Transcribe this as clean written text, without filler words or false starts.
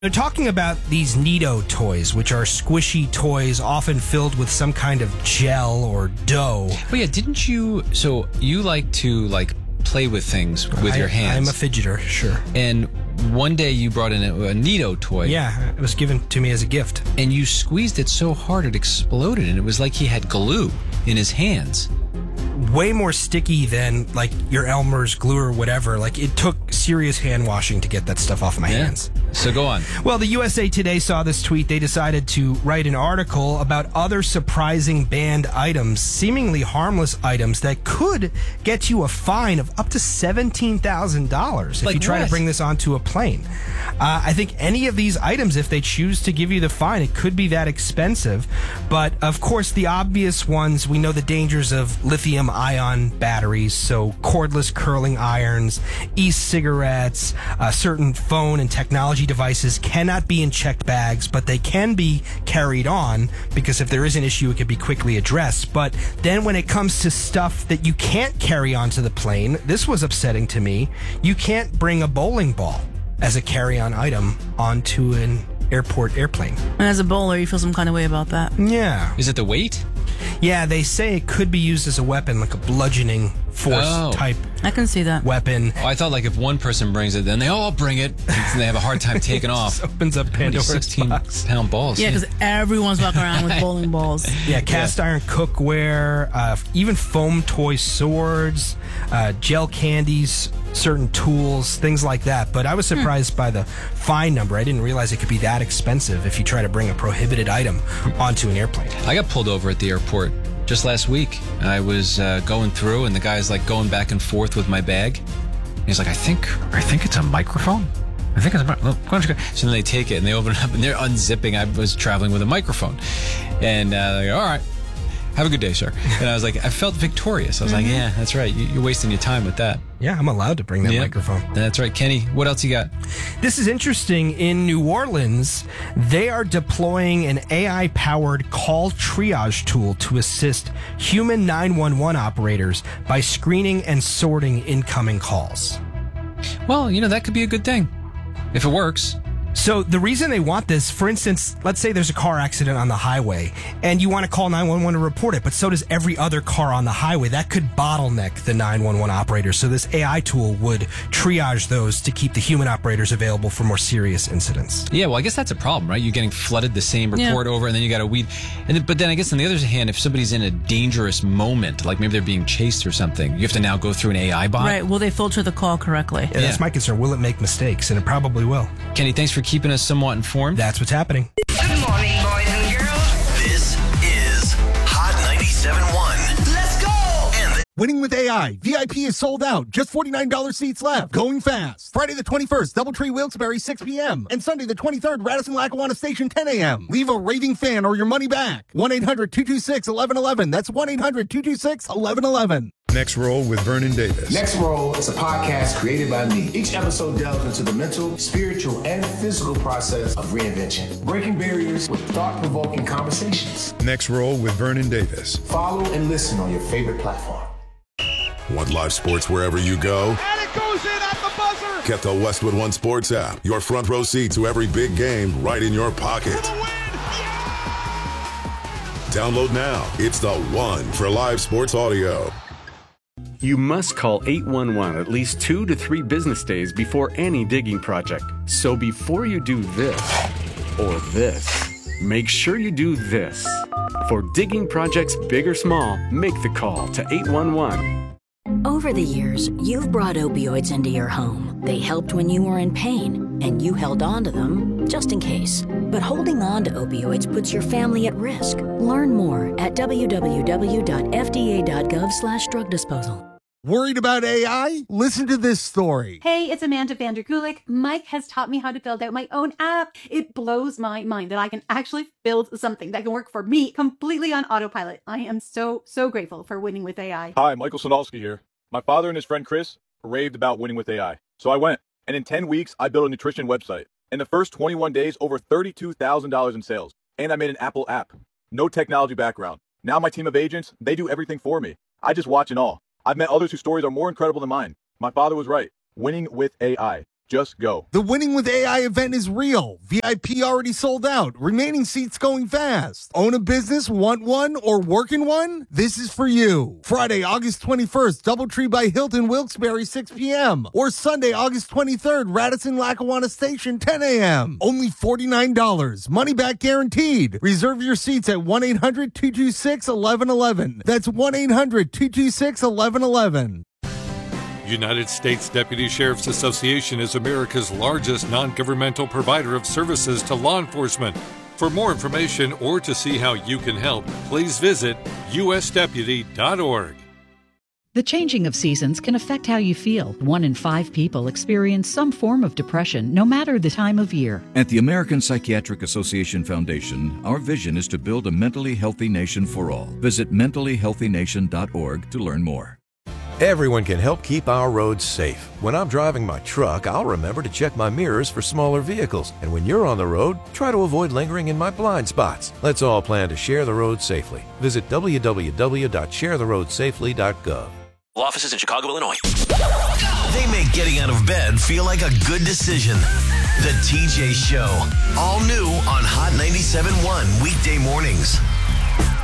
They're talking about these Neato toys, which are squishy toys often filled with some kind of gel or dough. Oh yeah, didn't you? So you like to play with things with your hands. I'm a fidgeter, sure. And one day you brought in a Neato toy. Yeah, it was given to me as a gift. And you squeezed it so hard it exploded, and it was like he had glue in his hands. Way more sticky than like your Elmer's glue or whatever. Like it took serious hand washing to get that stuff off my hands. So go on. Well, the USA Today saw this tweet. They decided to write an article about other surprising banned items, seemingly harmless items that could get you a fine of up to $17,000 if you try to bring this onto a plane. I think any of these items, if they choose to give you the fine, it could be that expensive. But of course, the obvious ones, we know the dangers of lithium-ion batteries, so cordless curling irons, e-cigarettes, certain phone and technology devices cannot be in checked bags, but they can be carried on because if there is an issue, it can be quickly addressed. But then when it comes to stuff that you can't carry onto the plane, this was upsetting to me. You can't bring a bowling ball as a carry-on item onto an airport airplane. And as a bowler, you feel some kind of way about that. Yeah. Is it the weight? Yeah, they say it could be used as a weapon, like a bludgeoning force type I can see that. weapon. Oh, I thought like if one person brings it, then they all bring it, and they have a hard time taking off. Opens up Pandora's 16-pound balls. Yeah, because everyone's walking around with bowling balls. Yeah, cast iron cookware, even foam toy swords, gel candies, certain tools, things like that. But I was surprised by the fine number. I didn't realize it could be that expensive if you try to bring a prohibited item onto an airplane. I got pulled over at the airport just last week. I was going through, and the guy's like going back and forth with my bag. He's like, I think it's a microphone. I think it's a microphone. So then they take it and they open it up and they're unzipping. I was traveling with a microphone, and they go, all right, have a good day, sir. And I was like, I felt victorious. I was like, yeah, that's right. You're wasting your time with that. Yeah, I'm allowed to bring that microphone. That's right. Kenny, what else you got? This is interesting. In New Orleans, they are deploying an AI-powered call triage tool to assist human 911 operators by screening and sorting incoming calls. Well, that could be a good thing if it works. So the reason they want this, for instance, let's say there's a car accident on the highway and you want to call 911 to report it, but so does every other car on the highway. That could bottleneck the 911 operators. So this AI tool would triage those to keep the human operators available for more serious incidents. Yeah, well, I guess that's a problem, right? You're getting flooded the same report over, and then you got to weed. But then I guess on the other hand, if somebody's in a dangerous moment, like maybe they're being chased or something, you have to now go through an AI bot. Right. Will they filter the call correctly? Yeah, that's my concern. Will it make mistakes? And it probably will. Kenny, thanks for keeping us somewhat informed. That's what's happening. Good morning, boys and girls. This is Hot 97.1. Let's go! And Winning with AI. VIP is sold out. Just $49 seats left. Going fast. Friday the 21st, Doubletree Wilkes-Barre, 6 p.m. And Sunday the 23rd, Radisson-Lackawanna Station, 10 a.m. Leave a raving fan or your money back. 1-800-226-1111. That's 1-800-226-1111. Next Roll with Vernon Davis. Next Roll is a podcast created by me. Each episode delves into the mental, spiritual, and physical process of reinvention, breaking barriers with thought-provoking conversations. Next Roll with Vernon Davis. Follow and listen on your favorite platform. Want live sports wherever you go? And it goes in at the buzzer! Get the Westwood One Sports app. Your front row seat to every big game right in your pocket. Download now. It's the one for live sports audio. You must call 811 at least 2 to 3 business days before any digging project. So before you do this or this, make sure you do this. For digging projects big or small, make the call to 811. Over the years, you've brought opioids into your home. They helped when you were in pain, and you held on to them just in case. But holding on to opioids puts your family at risk. Learn more at www.fda.gov/drug disposal. Worried about AI? Listen to this story. Hey, it's Amanda Vanderkulik. Mike has taught me how to build out my own app. It blows my mind that I can actually build something that can work for me completely on autopilot. I am so grateful for Winning with AI. Hi, Michael Sonalski here. My father and his friend Chris raved about Winning with AI. So I went, and in 10 weeks, I built a nutrition website. In the first 21 days, over $32,000 in sales. And I made an Apple app. No technology background. Now my team of agents, they do everything for me. I just watch and all. I've met others whose stories are more incredible than mine. My father was right. Winning with AI. Just go. The Winning with AI event is real. VIP already sold out. Remaining seats going fast. Own a business, want one, or work in one? This is for you. Friday, August 21st, Doubletree by Hilton, Wilkes-Barre, 6 p.m. Or Sunday, August 23rd, Radisson, Lackawanna Station, 10 a.m. Only $49. Money back guaranteed. Reserve your seats at 1-800-226-1111. That's 1-800-226-1111. United States Deputy Sheriff's Association is America's largest non-governmental provider of services to law enforcement. For more information or to see how you can help, please visit usdeputy.org. The changing of seasons can affect how you feel. 1 in 5 people experience some form of depression, no matter the time of year. At the American Psychiatric Association Foundation, our vision is to build a mentally healthy nation for all. Visit mentallyhealthynation.org to learn more. Everyone can help keep our roads safe. When I'm driving my truck, I'll remember to check my mirrors for smaller vehicles. And when you're on the road, try to avoid lingering in my blind spots. Let's all plan to share the road safely. Visit www.sharetheroadsafely.gov. Offices in Chicago, Illinois. They make getting out of bed feel like a good decision. The TJ Show. All new on Hot 97.1 weekday mornings.